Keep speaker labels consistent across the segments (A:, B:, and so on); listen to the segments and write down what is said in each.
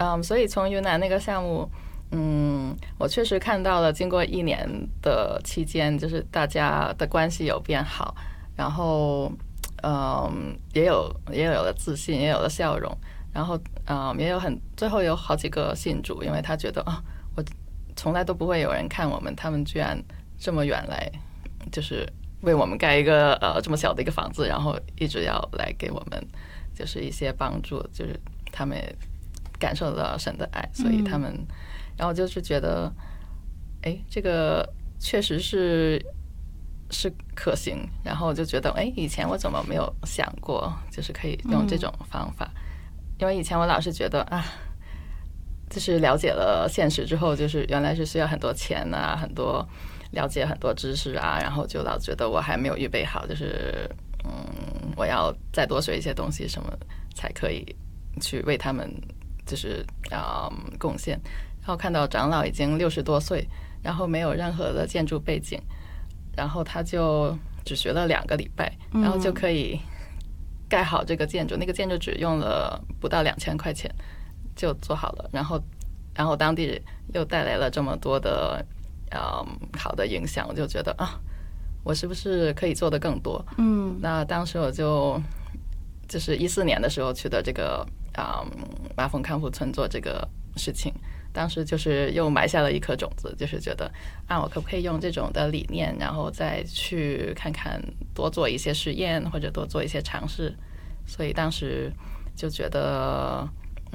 A: 所以从云南那个项目，我确实看到了，经过1年的期间，就是大家的关系有变好，然后也有了自信，也有了笑容，然后也有最后有好几个信主，因为他觉得我从来都不会有人看我们，他们居然这么远来，就是为我们盖一个这么小的一个房子，然后一直要来给我们就是一些帮助，就是他们也感受到神的爱，所以他们，然后就是觉得，这个确实是可行，然后就觉得，以前我怎么没有想过，就是可以用这种方法，因为以前我老是觉得就是了解了现实之后，就是原来是需要很多钱啊，很多了解很多知识啊，然后就老觉得我还没有预备好，就是我要再多学一些东西什么才可以去为他们就是贡献。然后看到长老已经60多岁，然后没有任何的建筑背景，然后他就只学了2个礼拜，然后就可以盖好这个建筑，那个建筑只用了不到2000块钱就做好了，然后当地又带来了这么多的好的影响，我就觉得我是不是可以做得更多？那当时我就是14年的时候去的这个马蜂康复村做这个事情，当时就是又埋下了一颗种子，就是觉得我可不可以用这种的理念，然后再去看看多做一些实验或者多做一些尝试，所以当时就觉得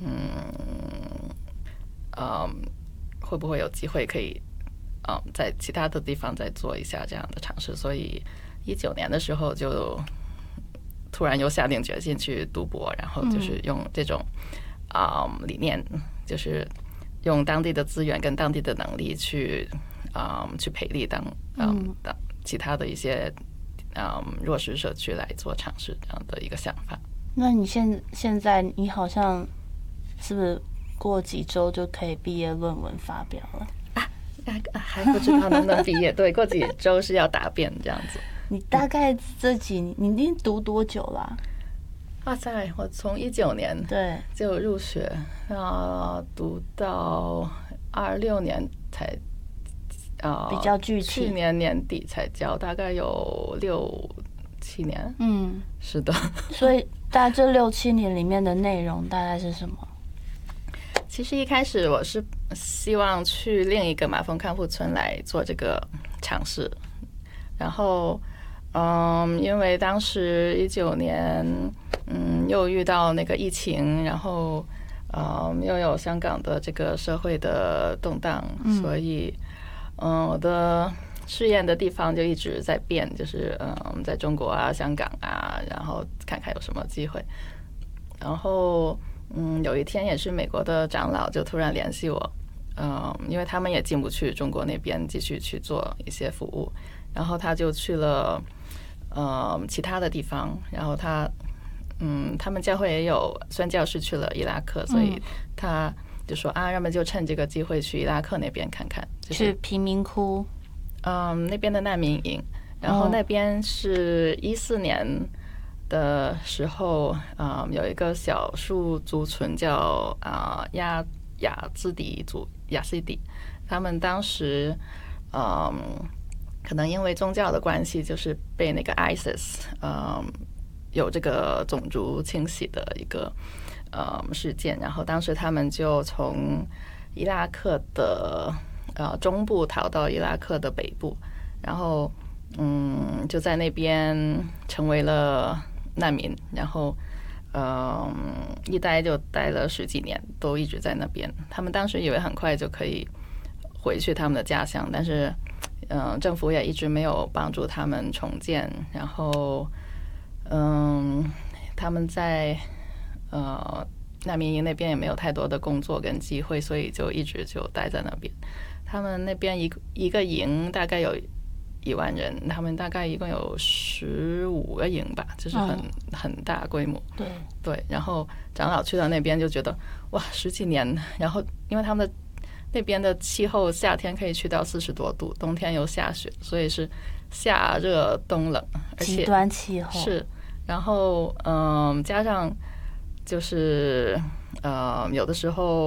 A: 会不会有机会可以在其他的地方再做一下这样的尝试，所以19年的时候就突然又下定决心去读博，然后就是用这种理念，就是用当地的资源跟当地的能力去培力当其他的一些弱势社区来做尝试这样的一个想法。
B: 那你现在你好像是不是过几周就可以毕业论文发表了？
A: 还不知道能不能毕业，对，过几周是要答辩这样子。
B: 你大概你已经读多久啦？
A: 哇塞，我从19年
B: 对
A: 就入学，读到26年才
B: 比较具体，
A: 去年年底才交，大概有6-7年。是的。
B: 所以大概这6-7年里面的内容大概是什么？
A: 其实一开始我是希望去另一个马蜂康复村来做这个尝试，然后因为当时19年又遇到那个疫情，然后又有香港的这个社会的动荡，所以我的试验的地方就一直在变，就是在中国啊、香港啊，然后看看有什么机会。然后有一天也是美国的长老就突然联系我，因为他们也进不去中国那边继续去做一些服务，然后他就去了其他的地方，然后他们教会也有宣教士去了伊拉克，所以他就说要么就趁这个机会去伊拉克那边看看，
B: 去贫民窟，
A: 那边的难民营，然后那边是14年的时候，有一个少数族群叫亚西底，他们当时可能因为宗教的关系，就是被那个 ISIS 有这个种族清洗的一个事件，然后当时他们就从伊拉克的中部逃到伊拉克的北部，然后就在那边成为了难民，然后一待就待了10几年，都一直在那边。他们当时以为很快就可以回去他们的家乡，但是政府也一直没有帮助他们重建，然后他们在难民营那边也没有太多的工作跟机会，所以就一直就待在那边。他们那边一个营大概有1万人，他们大概一共有15个营吧，就是很大规模。对，然后长老去到那边就觉得哇，10几年，然后因为他们那边的气候夏天可以去到40多度，冬天又下雪，所以是夏热冬冷，而且
B: 极端气候
A: 是。然后加上就是有的时候